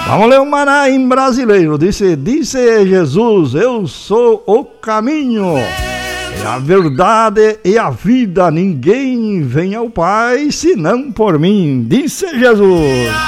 Vamos ler o Maná em brasileiro. Disse Jesus, eu sou o caminho, a verdade e a vida. Ninguém vem ao Pai senão por mim. Disse Jesus.